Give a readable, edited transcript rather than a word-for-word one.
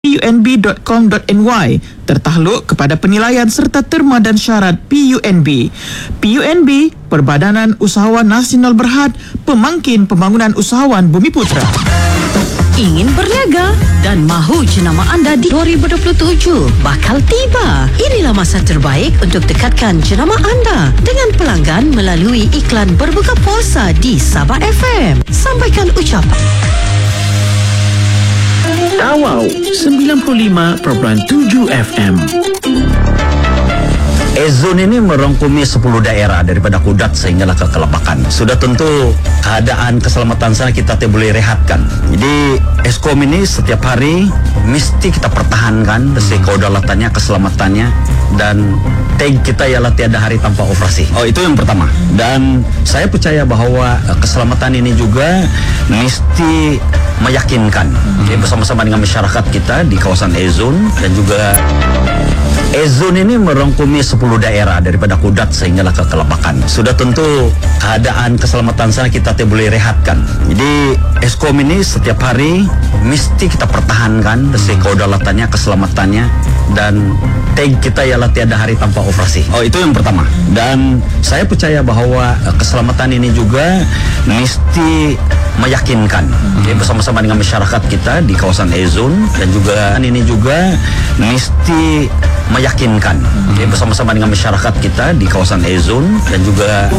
punb.com.my tertakluk kepada penilaian serta terma dan syarat PUNB. PUNB, Perbadanan Usahawan Nasional Berhad, Pemangkin Pembangunan Usahawan Bumiputera. Ingin berniaga dan mahu jenama anda di 2027 bakal tiba. Inilah masa terbaik untuk dekatkan jenama anda dengan pelanggan melalui iklan berbuka puasa di Sabah FM. Sampaikan ucapan. Awau 95.7 FM. Ezon ini merangkumi 10 daerah daripada Kudat sehinggalah ke Kelabakan. Sudah tentu keadaan keselamatan sana kita boleh rehatkan. Jadi Eskom ini setiap hari mesti kita pertahankan dari kedaulatannya, keselamatannya, dan tag kita ialah tiada hari tanpa operasi. Oh, itu yang pertama. Dan saya percaya bahawa keselamatan ini juga mesti meyakinkan bersama-sama dengan masyarakat kita di kawasan Ezon, dan juga Ezon ini merangkumi 10 daerah daripada Kudat sehinggalah ke Kelabakan. Sudah tentu keadaan keselamatan sana kita boleh rehatkan. Jadi Eskom ini setiap hari mesti kita pertahankan dari kedaulatannya, keselamatannya, dan tag kita ialah tiada hari tanpa operasi. Oh, itu yang pertama. Dan saya percaya bahawa keselamatan ini juga mesti meyakinkan bersama-sama dengan masyarakat kita di kawasan Ezon, dan juga ini juga mesti meyakinkan bersama-sama dengan masyarakat kita di kawasan Ezon, dan juga